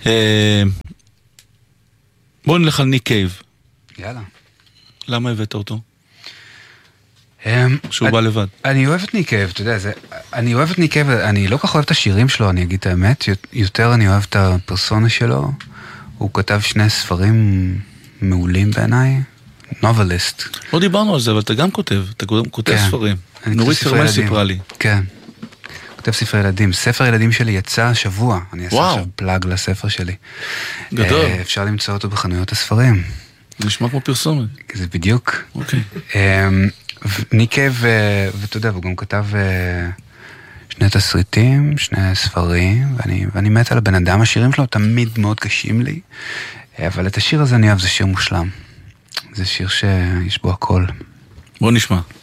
בואו נלך על ניק קייב. יאללה. למה הבאת אותו? שהוא בא לבד. אני אוהב את ניק קייב, אתה יודע, אני אוהב את ניק קייב, אני לא כך אוהב את השירים שלו, אני אגיד את האמת, יותר אני אוהב את הפרסונה שלו. הוא כתב 2 ספרים מעולים בעיניי, נובליסט. לא דיברנו על זה, אבל אתה גם כותב, אתה כותב ספרים. נורית סרמל סיפרה לי. כן, כותב ספר ילדים. ספר ילדים שלי יצא השבוע, אני אעשה עכשיו פלאג לספר שלי. גדול. אפשר למצוא אותו בחנויות הספרים. זה נשמע כמו פרסומת. זה בדיוק. אוקיי. ניק קייב, ואתה יודע, הוא גם כתב 2 תסריטים, 2 ספרים, ואני מת על הבן אדם. השירים שלו תמיד מאוד קשים לי, אבל את השיר הזה אני אוהב, זה שיר מושלם. זה שיר שיש בו הכל. בוא נשמע.